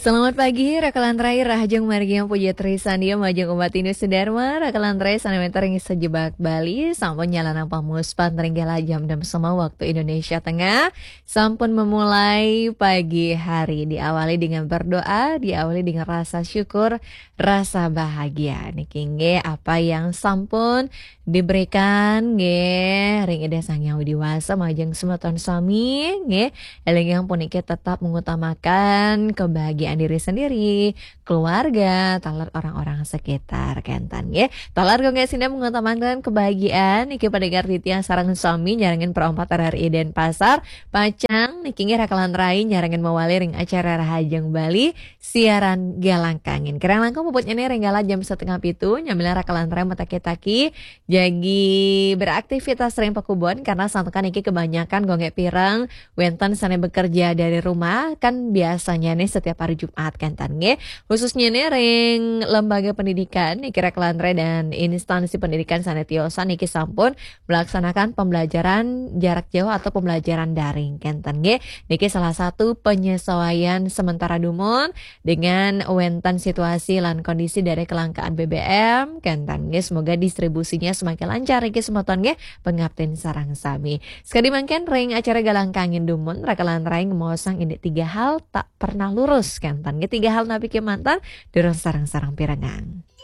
Selamat pagi, rakalan rai rahajeng margiang puja trisandia majeng umat ini sudarma rakalan rai sanameter yang sejebak Bali sampun nyalanang pamuspan teringgala jam dan sama waktu Indonesia Tengah sampun memulai pagi hari diawali dengan berdoa, diawali dengan rasa syukur, rasa bahagia. Niki nge apa yang sampun diberikan nge ring ida sang yang diwasa majeng semeton sami nge eling yang punike tetap mengutamakan kebahagiaan diri sendiri, keluarga, talar orang-orang sekitar kentan ya. Talar gue sini mengutamakan kebahagiaan iki pada gartitian sarang suami nyarangin perempatan hari dan pasar pacang niki rakalan rai nyarangin mawali ring acara Rahajeng Bali siaran galang kangin. Kerang langkung puputnya nih renggala jam 1:30 nyamila rakalan rai mataki-taki jadi beraktivitas sering pekubon karena santukan iki kebanyakan gonge pirang wenten sana bekerja dari rumah kan biasanya nih setiap hari Jumat kan nge khususnya nih ring lembaga pendidikan nih kira kelantre dan instansi pendidikan sanetiosan niki sampun melaksanakan pembelajaran jarak jauh atau pembelajaran daring kenten nge niki salah satu penyesuaian sementara dumon dengan wenten situasi lan kondisi dari kelangkaan BBM kenten nge semoga distribusinya semakin lancar niki semoton nge pengabten sarang sami sekali mangken ring acara galang kangin dumun rakalan rai ngomosang ini 3 hal tak pernah lurus kan tan 3 hal napi ke mantan durung sarang-sarang pirengang.